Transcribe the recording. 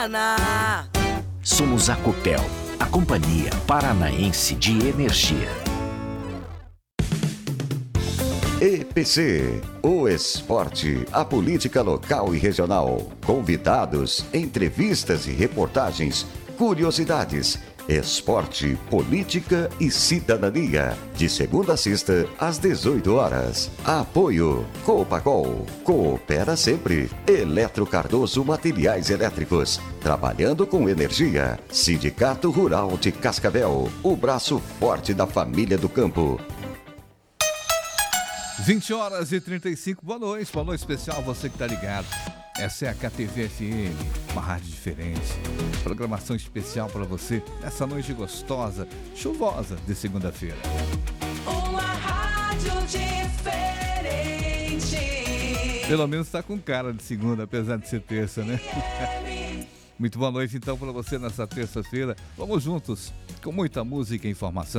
Paraná. Somos a Copel, a Companhia Paranaense de Energia. EPC, o esporte, a política local e regional. Convidados, entrevistas e reportagens, curiosidades, esporte, política e cidadania. De segunda a sexta, às 18 horas. Apoio Copacol. Coopera sempre. Eletro Cardoso Materiais Elétricos. Trabalhando com energia. Sindicato Rural de Cascavel. O braço forte da família do campo. 20h35, boa noite especial, você que tá ligado. Essa é a KTV FM, uma rádio diferente. Programação especial para você nessa noite gostosa, chuvosa de segunda-feira. Uma rádio diferente. Pelo menos tá com cara de segunda, apesar de ser terça, né? Muito boa noite então para você nessa terça-feira. Vamos juntos com muita música e informação.